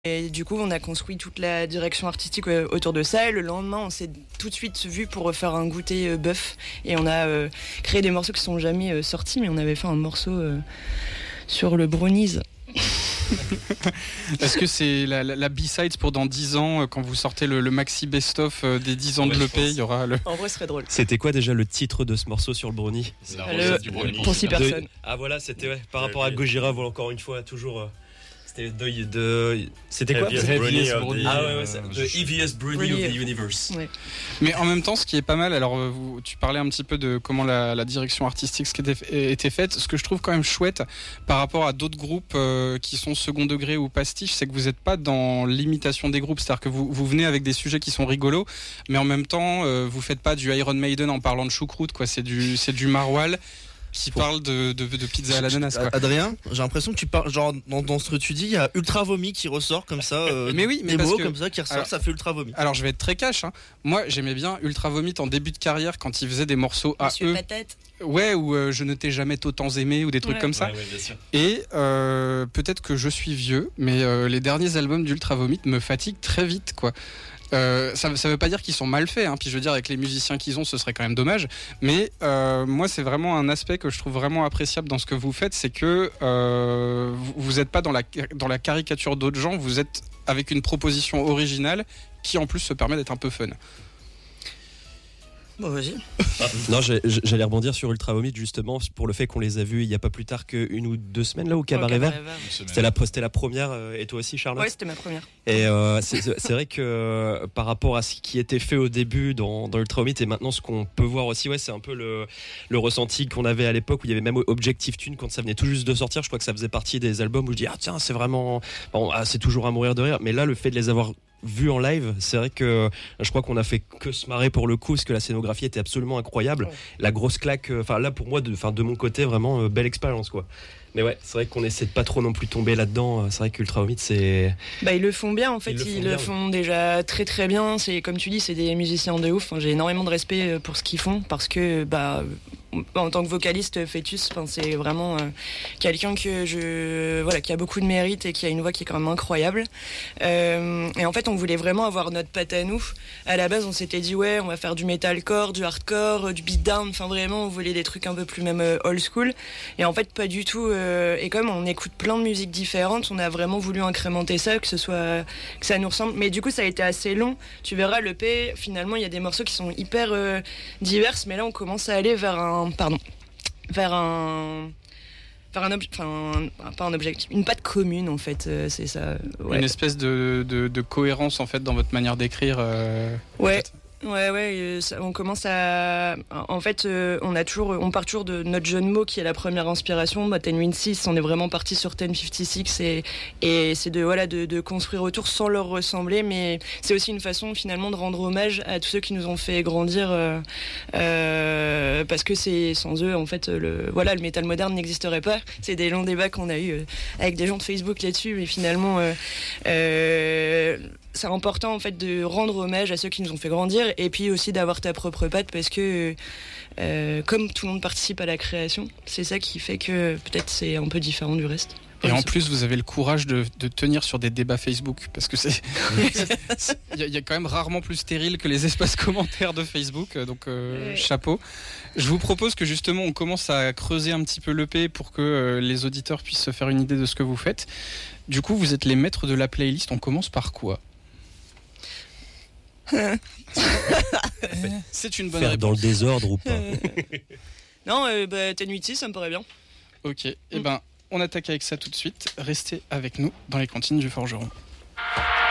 Et du coup, on a construit toute la direction artistique autour de ça. Et le lendemain, on s'est tout de suite vu pour faire un goûter bœuf. Et on a créé des morceaux qui sont jamais sortis, mais on avait fait un morceau sur le brownies. Est-ce que c'est la B-Sides pour dans 10 ans, quand vous sortez le maxi best-of des 10 ans de l'EP, il y aura le... En vrai, ce serait drôle. C'était quoi déjà le titre de ce morceau sur le brownie? C'est la recette du brownie. Pour 6 personnes. Ah voilà, c'était par rapport à Gojira, voilà, encore une fois, toujours... C'était quoi? Brownie Ah ouais, the heaviest brownie of the universe. Ouais. Mais en même temps, ce qui est pas mal, alors tu parlais un petit peu de comment la direction artistique était faite. Ce que je trouve quand même chouette par rapport à d'autres groupes qui sont second degré ou pastiche, c'est que vous n'êtes pas dans l'imitation des groupes. C'est-à-dire que vous venez avec des sujets qui sont rigolos, mais en même temps, vous faites pas du Iron Maiden en parlant de choucroute, quoi. C'est du Marwal qui parle de pizza à l'ananas, quoi. Adrien, j'ai l'impression que tu parles, genre dans ce que tu dis, il y a Ultra Vomi qui ressort comme ça. Mais oui, mais des parce mots que... comme ça qui ressortent, ça fait Ultra Vomi. Alors je vais être très cash, hein. Moi j'aimais bien Ultra Vomit en début de carrière quand ils faisaient des morceaux à Monsieur eux. Patate. Ouais, ou je ne t'ai jamais autant aimé ou des trucs comme ça. Ouais, bien sûr. Et peut-être que je suis vieux, mais les derniers albums d'Ultra Vomit me fatiguent très vite, quoi. Ça veut pas dire qu'ils sont mal faits, hein. Puis je veux dire, avec les musiciens qu'ils ont, ce serait quand même dommage. Mais moi, c'est vraiment un aspect que je trouve vraiment appréciable dans ce que vous faites, c'est que vous êtes pas dans la caricature d'autres gens, vous êtes avec une proposition originale qui en plus se permet d'être un peu fun. Bon, vas-y. Non, j'allais rebondir sur Ultra Vomit justement pour le fait qu'on les a vus il y a pas plus tard qu'une ou 2 semaines là au Cabaret Vert. C'était la première, et toi aussi, Charlotte? Ouais, c'était ma première. Et c'est vrai que par rapport à ce qui était fait au début dans Ultra Vomit et maintenant ce qu'on peut voir aussi, ouais, c'est un peu le ressenti qu'on avait à l'époque où il y avait même Objective Tune quand ça venait tout juste de sortir. Je crois que ça faisait partie des albums où je dis ah tiens, c'est vraiment bon, c'est toujours à mourir de rire. Mais là, le fait de les avoir vu en live, c'est vrai que je crois qu'on a fait que se marrer pour le coup, parce que la scénographie était absolument incroyable. La grosse claque, enfin là pour moi, de mon côté, vraiment belle expérience, quoi. Mais ouais, c'est vrai qu'on essaie de pas trop non plus tomber là-dedans. C'est vrai qu'Ultra Vomit, c'est... Bah, ils le font bien, en fait. Ils le font déjà très très bien. C'est, comme tu dis, c'est des musiciens de ouf. Enfin, j'ai énormément de respect pour ce qu'ils font, parce que, bah, en tant que vocaliste, Fœtus, c'est vraiment quelqu'un qui a beaucoup de mérite et qui a une voix qui est quand même incroyable. Et en fait, on voulait vraiment avoir notre patte à nous. À la base, on s'était dit, ouais, on va faire du metalcore, du hardcore, du beatdown. Enfin, vraiment, on voulait des trucs un peu plus même old school. Et en fait, pas du tout. Et comme on écoute plein de musiques différentes, on a vraiment voulu incrémenter ça, que ça nous ressemble. Mais du coup, ça a été assez long. Tu verras, l'EP, finalement, il y a des morceaux qui sont hyper divers, mais là, on commence à aller vers une patte commune, en fait, c'est ça. Ouais. Une espèce de cohérence, en fait, dans votre manière d'écrire. Ouais. Ouais, on commence à... En fait, on part toujours de notre jeu de mots qui est la première inspiration. Moi, 10-6, on est vraiment parti sur 10-56 et c'est de construire autour sans leur ressembler, mais c'est aussi une façon finalement de rendre hommage à tous ceux qui nous ont fait grandir, parce que c'est sans eux, en fait, le métal moderne n'existerait pas. C'est des longs débats qu'on a eu avec des gens de Facebook là-dessus, mais finalement... c'est important en fait de rendre hommage à ceux qui nous ont fait grandir et puis aussi d'avoir ta propre patte parce que comme tout le monde participe à la création, c'est ça qui fait que peut-être c'est un peu différent du reste. Et en plus, vous avez le courage de tenir sur des débats Facebook, parce que il y a quand même rarement plus stérile que les espaces commentaires de Facebook, donc chapeau. Je vous propose que justement on commence à creuser un petit peu l'EP pour que les auditeurs puissent se faire une idée de ce que vous faites. Du coup, vous êtes les maîtres de la playlist, on commence par quoi? C'est une bonne faire réponse. dans le désordre ou pas? Non, 10-8-6, ça me paraît bien. Ok, et ben on attaque avec ça tout de suite. Restez avec nous dans les cantines du Forgeron.